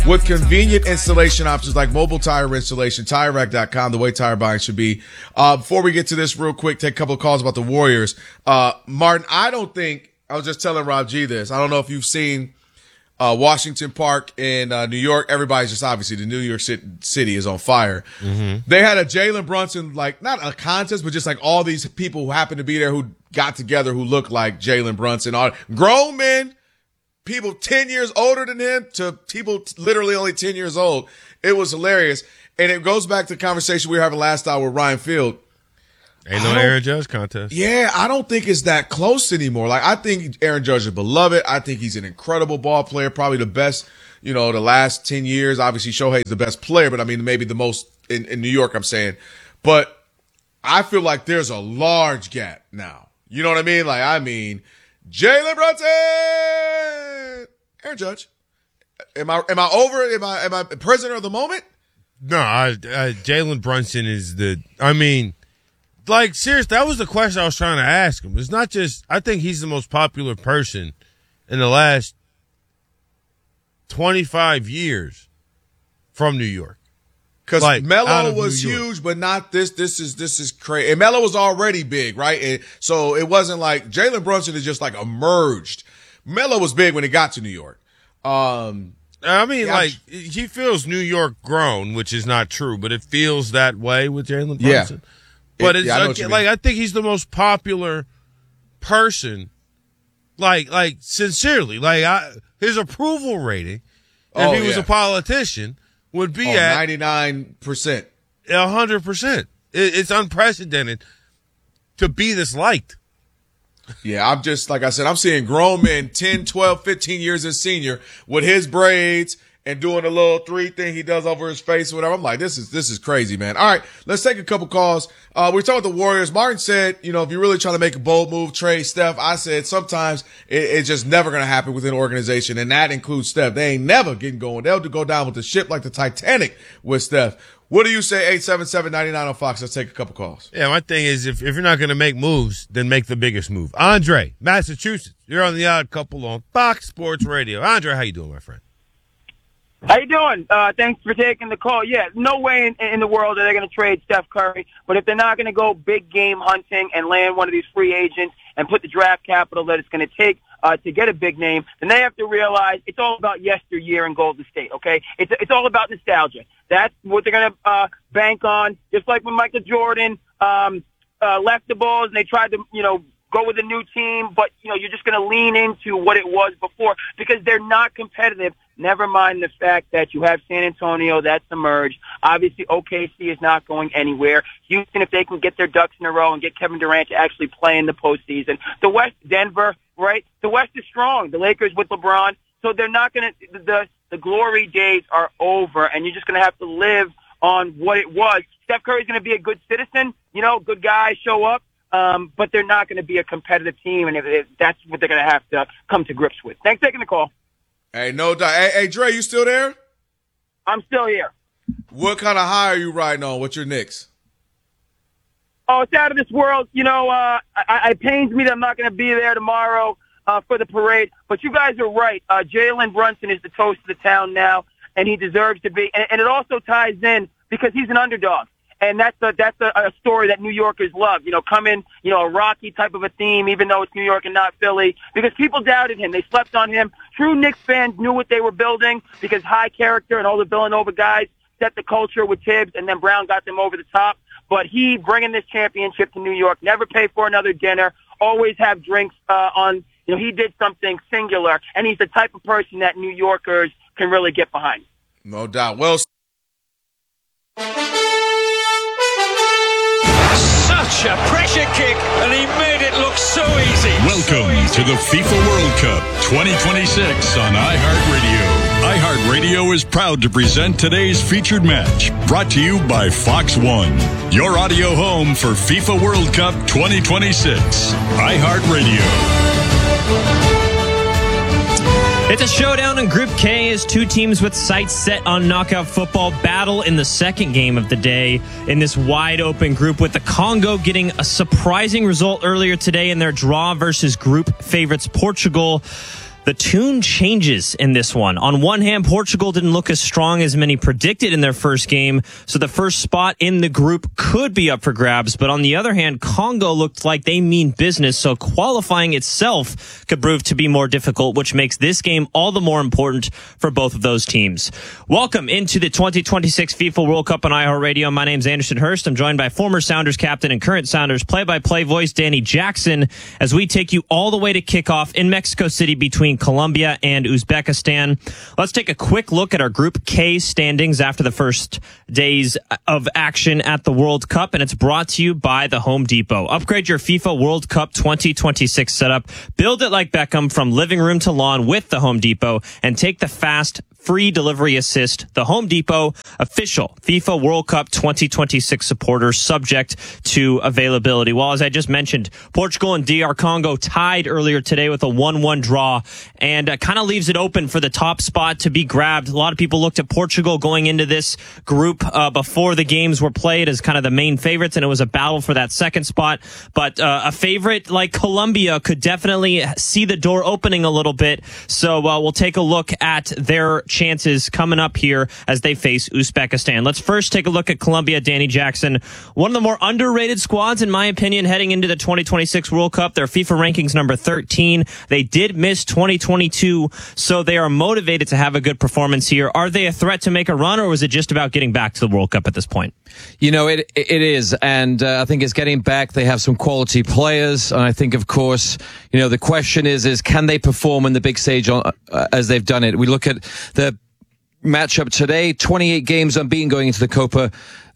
With convenient installation options like mobile tire installation, TireRack.com, the way tire buying should be. Before we get to this real quick, take a couple of calls about the Warriors. Martin, I was just telling Rob G this. I don't know if you've seen Washington Park in New York. Everybody's just obviously the New York City is on fire. Mm-hmm. They had a Jalen Brunson, like not a contest, but just like all these people who happened to be there who got together who look like Jalen Brunson. All grown men, people 10 years older than him to people literally only 10 years old. It was hilarious. And it goes back to the conversation we were having last hour with Ryan Field. Ain't no Aaron Judge contest. Yeah, I don't think it's that close anymore. Like, I think Aaron Judge is beloved. I think he's an incredible ball player, probably the best, the last 10 years. Obviously, Shohei's the best player, but I mean, maybe the most in New York, I'm saying. But I feel like there's a large gap now. You know what I mean? Like, Jalen Brunson, Aaron Judge. Am I over? Am I prisoner of the moment? No, Jalen Brunson is like, seriously, that was the question I was trying to ask him. It's not just, I think he's the most popular person in the last 25 years from New York. Because like, Melo was huge, but not this. This is crazy. And Melo was already big, right? And so it wasn't like Jalen Brunson is just like emerged. Melo was big when he got to New York. He feels New York grown, which is not true, but it feels that way with Jalen Brunson. Yeah. But I think he's the most popular person. Like sincerely, his approval rating, if he was a politician, would be at 99%, 100%. It's unprecedented to be this liked. Yeah, I'm just, like I said, I'm seeing grown men 10, 12, 15 years as senior with his braids and doing a little 3 thing he does over his face or whatever. I'm like, this is crazy, man. All right, let's take a couple calls. We're talking about the Warriors. Martin said, if you're really trying to make a bold move, trade Steph. I said sometimes it's just never going to happen within an organization, and that includes Steph. They ain't never getting going. They'll go down with the ship like the Titanic with Steph. What do you say? 877-99 on Fox. Let's take a couple calls. Yeah, my thing is if you're not going to make moves, then make the biggest move. Andre, Massachusetts. You're on The Odd Couple on Fox Sports Radio. Andre, how you doing, my friend? How you doing? Thanks for taking the call. Yeah, no way in the world are they going to trade Steph Curry. But if they're not going to go big game hunting and land one of these free agents and put the draft capital that it's going to take to get a big name, then they have to realize it's all about yesteryear in Golden State, okay? It's all about nostalgia. That's what they're going to bank on. Just like when Michael Jordan left the Bulls and they tried to, go with a new team, but, you're just going to lean into what it was before because they're not competitive. Never mind the fact that you have San Antonio that's emerged. Obviously, OKC is not going anywhere. Houston, if they can get their ducks in a row and get Kevin Durant to actually play in the postseason. The West, Denver, right? The West is strong. The Lakers with LeBron. So they're not going to – the glory days are over, and you're just going to have to live on what it was. Steph Curry's going to be a good citizen, good guy, show up. But they're not going to be a competitive team, and if that's what they're going to have to come to grips with. Thanks for taking the call. Hey, no doubt. Hey, Dre, you still there? I'm still here. What kind of high are you riding on? What's your Knicks? Oh, it's out of this world. It pains me that I'm not going to be there tomorrow for the parade. But you guys are right. Jalen Brunson is the toast of the town now, and he deserves to be. And it also ties in because he's an underdog. And that's a story that New Yorkers love. Come in, a Rocky type of a theme, even though it's New York and not Philly, because people doubted him. They slept on him. True Knicks fans knew what they were building because high character and all the Villanova guys set the culture with Tibbs, and then Brown got them over the top. But he bringing this championship to New York, never pay for another dinner, always have drinks on. He did something singular, and he's the type of person that New Yorkers can really get behind. No doubt. Well. Such a pressure kick, and he made it look so easy. Welcome to the FIFA World Cup 2026 on iHeartRadio. iHeartRadio is proud to present today's featured match, brought to you by Fox One, your audio home for FIFA World Cup 2026. iHeartRadio. It's a showdown in Group K as two teams with sights set on knockout football battle in the second game of the day in this wide-open group, with the Congo getting a surprising result earlier today in their draw versus group favorites Portugal. The tune changes in this one. On one hand, Portugal didn't look as strong as many predicted in their first game, so the first spot in the group could be up for grabs. But on the other hand, Congo looked like they mean business, so qualifying itself could prove to be more difficult, which makes this game all the more important for both of those teams. Welcome into the 2026 FIFA World Cup on iHeartRadio. My name's Anderson Hurst. I'm joined by former Sounders captain and current Sounders play-by-play voice Danny Jackson as we take you all the way to kickoff in Mexico City between Colombia and Uzbekistan. Let's take a quick look at our Group K standings after the first days of action at the World Cup, and it's brought to you by the Home Depot. Upgrade your FIFA World Cup 2026 setup. Build it like Beckham from living room to lawn with the Home Depot, and take the fast free delivery assist. The Home Depot, official FIFA World Cup 2026 supporter, subject to availability. Well, as I just mentioned, Portugal and DR Congo tied earlier today with a 1-1 draw, and kind of leaves it open for the top spot to be grabbed. A lot of people looked at Portugal going into this group before the games were played as kind of the main favorites, and it was a battle for that second spot. But a favorite like Colombia could definitely see the door opening a little bit. So we'll take a look at their chances coming up here as they face Uzbekistan. Let's first take a look at Colombia. Danny Jackson, one of the more underrated squads in my opinion heading into the 2026 World Cup. Their FIFA rankings number 13. They did miss 2022, so they are motivated to have a good performance here. Are they a threat to make a run, or was it just about getting back to the World Cup at this point? You know, it is, and I think it's getting back. They have some quality players, and I think, of course, you know, the question is can they perform in the big stage as they've done it? We look at the matchup today, 28 games unbeaten going into the Copa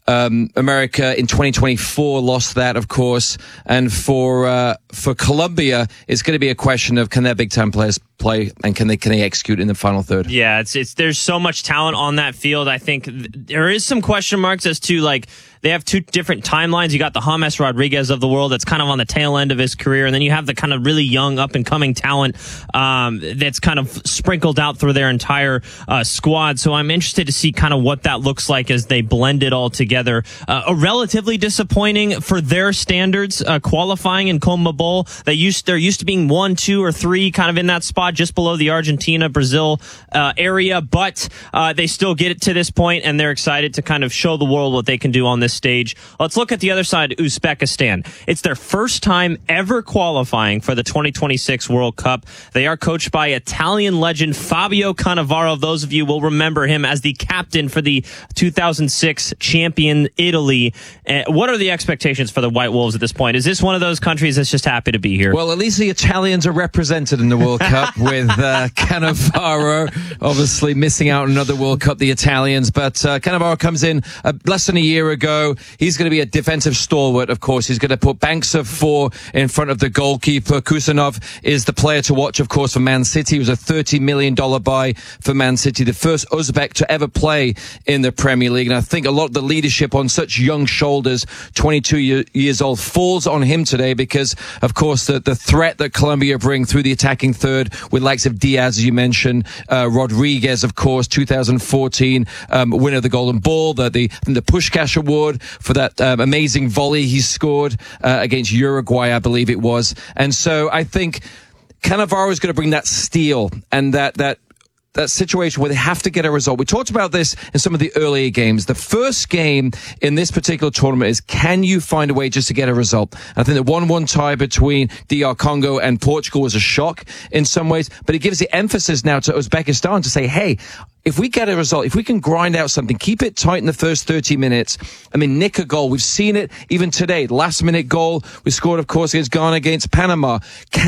America in 2024, lost that, of course. And for Colombia, it's going to be a question of can their big time players play, and can they execute in the final third? Yeah, it's there's so much talent on that field. I think there is some question marks as to, like, they have two different timelines. You got the James Rodriguez of the world that's kind of on the tail end of his career, and then you have the kind of really young up and coming talent that's kind of sprinkled out through their entire squad. So I'm interested to see kind of what that looks like as they blend it all together. A relatively disappointing for their standards qualifying in CONMEBOL. There used to being 1, 2, or 3 kind of in that spot just below the Argentina, Brazil area, but they still get it to this point, and they're excited to kind of show the world what they can do on this stage. Let's look at the other side, Uzbekistan. It's their first time ever qualifying for the 2026 World Cup. They are coached by Italian legend Fabio Cannavaro. Those of you will remember him as the captain for the 2006 champion Italy. What are the expectations for the White Wolves at this point? Is this one of those countries that's just happy to be here? Well, at least the Italians are represented in the World Cup with Cannavaro, obviously missing out on another World Cup, the Italians. But Cannavaro comes in less than a year ago. He's going to be a defensive stalwart, of course. He's going to put banks of 4 in front of the goalkeeper. Kusanov is the player to watch, of course, for Man City. He was a $30 million buy for Man City, the first Uzbek to ever play in the Premier League. And I think a lot of the leadership on such young shoulders, 22 years old, falls on him today because, of course, the threat that Colombia bring through the attacking third with likes of Diaz, as you mentioned, Rodriguez, of course, 2014 winner of the Golden Ball, the Puskás Award for that amazing volley he scored against Uruguay, I believe it was. And so I think Cannavaro is going to bring that steel and that situation where they have to get a result. We talked about this in some of the earlier games. The first game in this particular tournament is, can you find a way just to get a result? I think the 1-1 tie between DR Congo and Portugal was a shock in some ways, but it gives the emphasis now to Uzbekistan to say, hey, if we get a result, if we can grind out something, keep it tight in the first 30 minutes, I mean, nick a goal. We've seen it even today. Last minute goal we scored, of course, against Ghana, against Panama.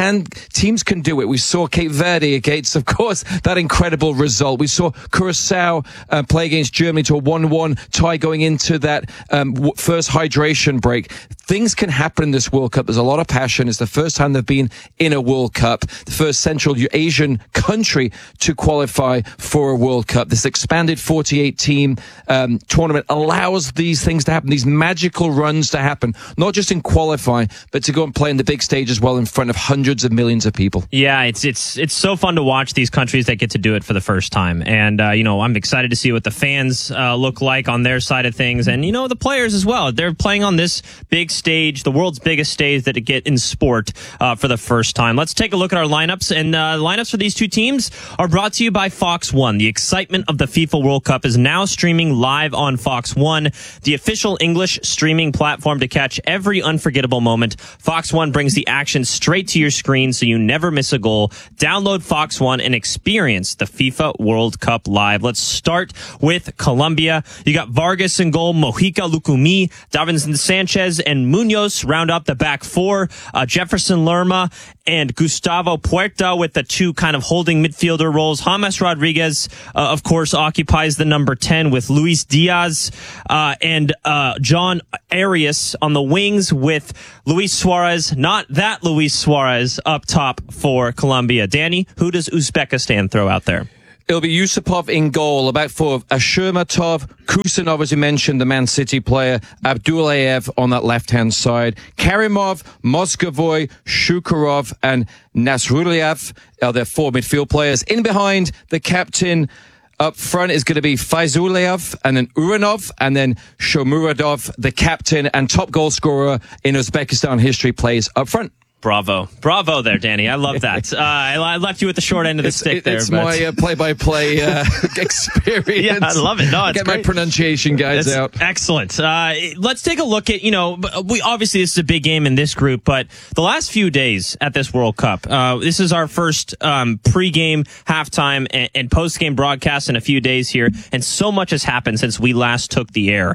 Teams can do it. We saw Cape Verde against, of course, that incredible result. We saw Curacao play against Germany to a 1-1 tie going into that first hydration break. Things can happen in this World Cup. There's a lot of passion. It's the first time they've been in a World Cup, the first Central Asian country to qualify for a World Cup. This expanded 48-team tournament allows these things to happen, these magical runs to happen, not just in qualifying, but to go and play in the big stage as well in front of hundreds of millions of people. Yeah, it's so fun to watch these countries that get to do it for the first time. And, I'm excited to see what the fans look like on their side of things. And, the players as well. They're playing on this big stage, the world's biggest stage that it get in sport for the first time. Let's take a look at our lineups. And lineups for these two teams are brought to you by Fox One. The excitement of the FIFA World Cup is now streaming live on Fox One, the official English streaming platform to catch every unforgettable moment. Fox One brings the action straight to your screen so you never miss a goal. Download Fox One and experience the FIFA World Cup live. Let's start with Colombia. You got Vargas in goal, Mojica, Lucumí, Davinson Sanchez, and Munoz round up the back four. Jefferson Lerma and Gustavo Puerta with the two kind of holding midfielder roles. James Rodriguez, of course, occupies the number 10 with Luis Diaz and John Arias on the wings with Luis Suarez, not that Luis Suarez, up top for Colombia. Danny, who does Uzbekistan throw out there? It'll be Yusupov in goal, about four. Ashurmatov, Kusanov, as you mentioned, the Man City player, Abdullayev on that left-hand side, Karimov, Moscovoy, Shukurov, and Nasruliev are their four midfield players. In behind, the captain up front is going to be Faizulev, and then Uranov, and then Shomuradov, the captain and top goal scorer in Uzbekistan history, plays up front. Bravo there, Danny. I love that. I left you with the short end of the stick there. It's my play-by-play experience. Yeah, I love it. No, it's Get great. My pronunciation guys out. Excellent. Let's take a look at, we obviously this is a big game in this group, but the last few days at this World Cup, this is our first pre-game, halftime, and post-game broadcast in a few days here, and so much has happened since we last took the air.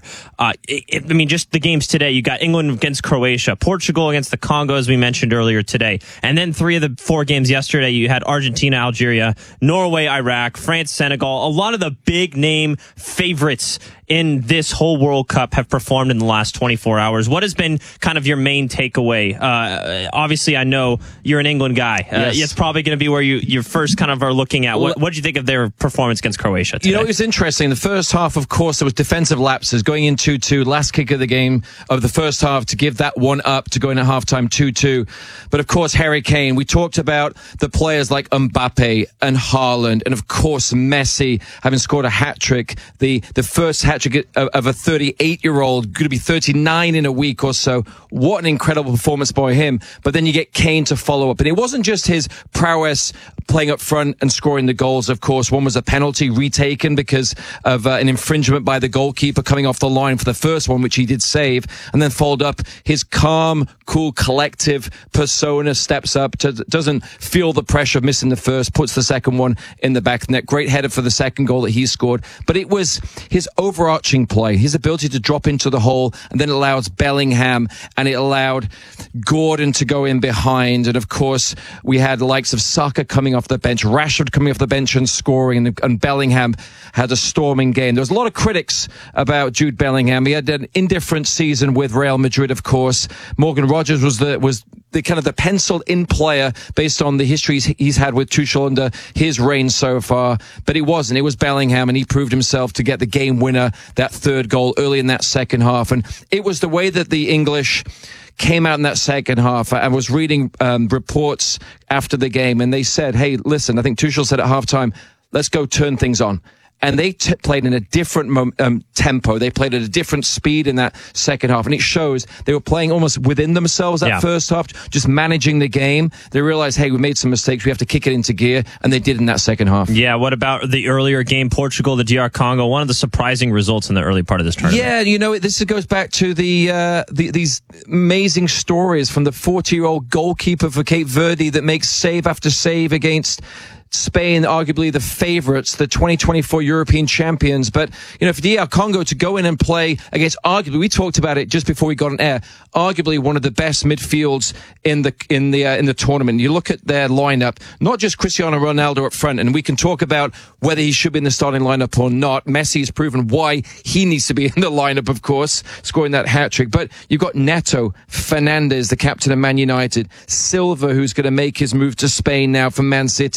Just the games today, you got England against Croatia, Portugal against the Congo, as we mentioned earlier today. And then 3 of the 4 games yesterday, you had Argentina, Algeria, Norway, Iraq, France, Senegal. A lot of the big name favorites in this whole World Cup have performed in the last 24 hours. What has been kind of your main takeaway? Obviously, I know you're an England guy. Yes. It's probably going to be where you first kind of are looking at. What did you think of their performance against Croatia today? It was interesting. The first half, of course, there was defensive lapses going in 2-2, last kick of the game of the first half to give that one up to go in at halftime 2-2. But of course, Harry Kane, we talked about the players like Mbappe and Haaland, and of course, Messi having scored a hat-trick, the first hat-trick of a 38-year-old, going to be 39 in a week or so. What an incredible performance by him. But then you get Kane to follow up. And it wasn't just his prowess playing up front and scoring the goals, of course. One was a penalty retaken because of an infringement by the goalkeeper coming off the line for the first one, which he did save, and then followed up his calm, cool, collective persona, steps up, doesn't feel the pressure of missing the first, puts the second one in the back of the net. Great header for the second goal that he scored. But it was his overarching play, his ability to drop into the hole, and then it allows Bellingham, and it allowed Gordon to go in behind. And of course, we had the likes of Saka coming off the bench, Rashford coming off the bench and scoring, and Bellingham had a storming game. There was a lot of critics about Jude Bellingham. He had an indifferent season with Real Madrid, of course. Morgan Rogers was the kind of the penciled-in player based on the histories he's had with Tuchel under his reign so far. But it wasn't. It was Bellingham, and he proved himself to get the game winner, that third goal early in that second half. And it was the way that the English came out in that second half. I was reading reports after the game, and they said, hey, listen, I think Tuchel said at halftime, let's go turn things on. And they played in a different tempo. They played at a different speed in that second half. And it shows they were playing almost within themselves that first half, just managing the game. They realized, hey, we made some mistakes. We have to kick it into gear. And they did in that second half. Yeah, what about the earlier game, Portugal, the DR Congo? One of the surprising results in the early part of this tournament. Yeah, this goes back to these amazing stories from the 40-year-old goalkeeper for Cape Verde that makes save after save against Spain, arguably the favorites, the 2024 European champions. But, for DR Congo to go in and play against arguably, we talked about it just before we got on air, arguably one of the best midfields in the tournament. You look at their lineup, not just Cristiano Ronaldo up front, and we can talk about whether he should be in the starting lineup or not. Messi's proven why he needs to be in the lineup, of course, scoring that hat-trick. But you've got Neto, Fernandes, the captain of Man United, Silva, who's going to make his move to Spain now from Man City,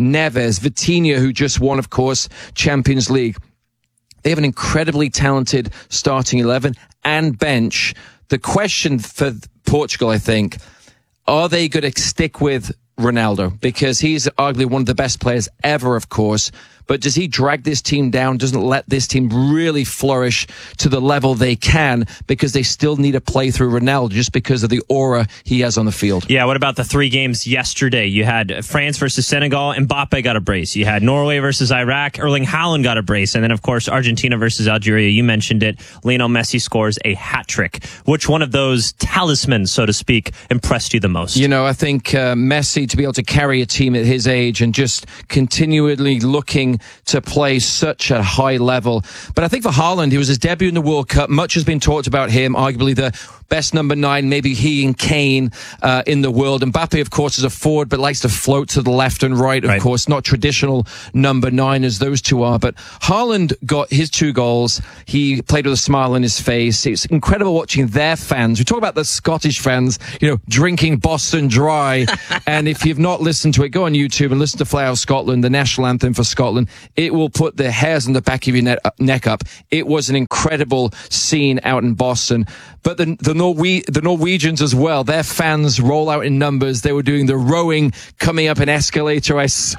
Neves, Vitinha, who just won, of course, Champions League. They have an incredibly talented starting 11 and bench. The question for Portugal, I think, are they going to stick with Ronaldo? Because he's arguably one of the best players ever, of course. But does he drag this team down? Doesn't let this team really flourish to the level they can, because they still need to play through Ronaldo just because of the aura he has on the field. Yeah, what about the 3 games yesterday? You had France versus Senegal, Mbappe got a brace. You had Norway versus Iraq, Erling Haaland got a brace. And then, of course, Argentina versus Algeria. You mentioned it. Lionel Messi scores a hat trick. Which one of those talismans, so to speak, impressed you the most? You know, I think Messi, to be able to carry a team at his age and just continually looking to play such a high level. But I think for Haaland, he was his debut in the World Cup. Much has been talked about him, arguably the best number 9, maybe he and Kane in the world. Mbappe, of course, is a forward, but likes to float to the left and right, of course. Not traditional number 9 as those two are. But Haaland got his 2 goals. He played with a smile on his face. It's incredible watching their fans. We talk about the Scottish fans, you know, drinking Boston Dry. And if you've not listened to it, go on YouTube and listen to Fly Out Scotland, the national anthem for Scotland. It will put the hairs on the back of your neck up. It was an incredible scene out in Boston. But the Norwegians as well, their fans roll out in numbers. They were doing the rowing, coming up an escalator.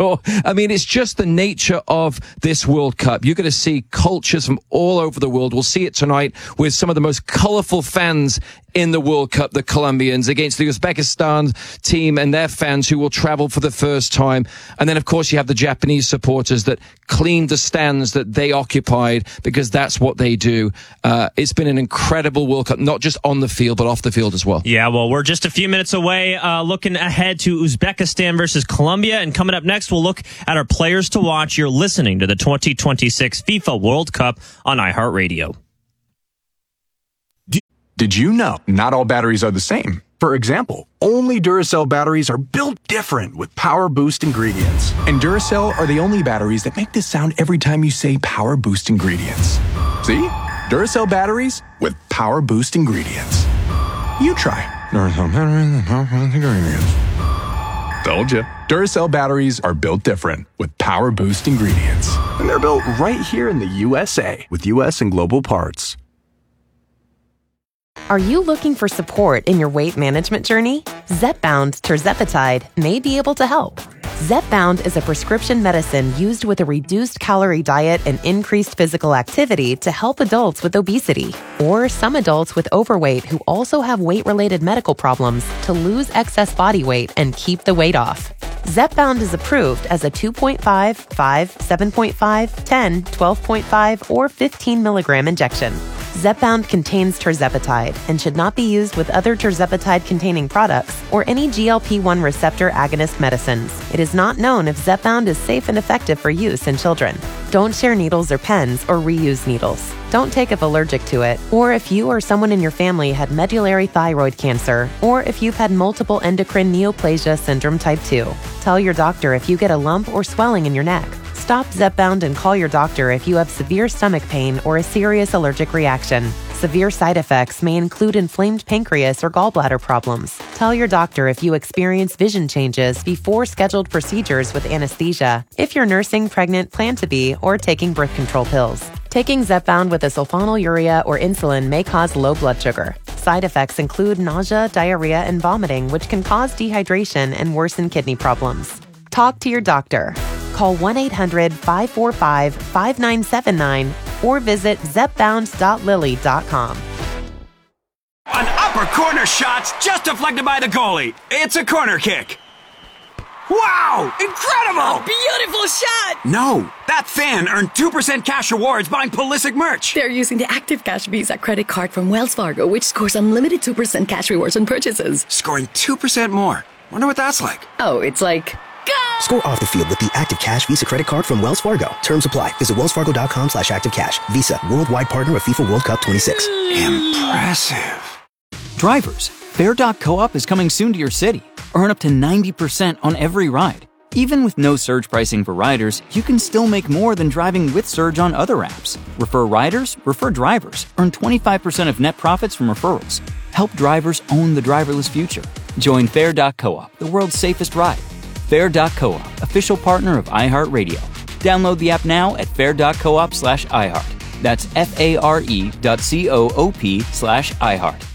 I mean, it's just the nature of this World Cup. You're going to see cultures from all over the world. We'll see it tonight with some of the most colorful fans in the World Cup, the Colombians, against the Uzbekistan team and their fans who will travel for the first time. And then, of course, you have the Japanese supporters that cleaned the stands that they occupied, because that's what they do. It's been an incredible World Cup, not just on the field, but off the field as well. Yeah, well, we're just a few minutes away, looking ahead to Uzbekistan versus Colombia. And coming up next, we'll look at our players to watch. You're listening to the 2026 FIFA World Cup on iHeartRadio. Did you know not all batteries are the same? For example, only Duracell batteries are built different with Power Boost ingredients. And Duracell are the only batteries that make this sound every time you say Power Boost ingredients. See? Duracell batteries with Power Boost ingredients. You try. Duracell batteries with Power Boost ingredients. Told you. Duracell batteries are built different with Power Boost ingredients. And they're built right here in the USA with US and global parts. Are you looking for support in your weight management journey? Zepbound tirzepatide may be able to help. Zepbound is a prescription medicine used with a reduced calorie diet and increased physical activity to help adults with obesity, or some adults with overweight who also have weight-related medical problems to lose excess body weight and keep the weight off. Zepbound is approved as a 2.5, 5, 7.5, 10, 12.5, or 15 milligram injection. Zepbound contains tirzepatide and should not be used with other tirzepatide-containing products or any GLP-1 receptor agonist medicines. It is not known if Zepbound is safe and effective for use in children. Don't share needles or pens or reuse needles. Don't take if allergic to it, or if you or someone in your family had medullary thyroid cancer, or if you've had multiple endocrine neoplasia syndrome type 2. Tell your doctor if you get a lump or swelling in your neck. Stop Zepbound and call your doctor if you have severe stomach pain or a serious allergic reaction. Severe side effects may include inflamed pancreas or gallbladder problems. Tell your doctor if you experience vision changes before scheduled procedures with anesthesia, if you're nursing, pregnant, plan to be, or taking birth control pills. Taking Zepbound with a sulfonylurea or insulin may cause low blood sugar. Side effects include nausea, diarrhea, and vomiting, which can cause dehydration and worsen kidney problems. Talk to your doctor. Call 1-800-545-5979 or visit zepbound.lily.com. An upper corner shot's just deflected by the goalie. It's a corner kick. Wow! Incredible! A beautiful shot! No, that fan earned 2% cash rewards buying Pulisic merch. They're using the Active Cash Visa credit card from Wells Fargo, which scores unlimited 2% cash rewards on purchases. Scoring 2% more. Wonder what that's like. Oh, it's like... Go! Score off the field with the Active Cash Visa credit card from Wells Fargo. Terms apply. Visit wellsfargo.com/activecash. Visa, worldwide partner of FIFA World Cup 26. Impressive. Drivers, Fair.coop is coming soon to your city. Earn up to 90% on every ride. Even with no surge pricing for riders, you can still make more than driving with Surge on other apps. Refer riders, refer drivers. Earn 25% of net profits from referrals. Help drivers own the driverless future. Join Fair.coop, the world's safest ride. Fair.coop, official partner of iHeartRadio. Download the app now at fair.coop/iHeart. That's FARE.coop/iHeart.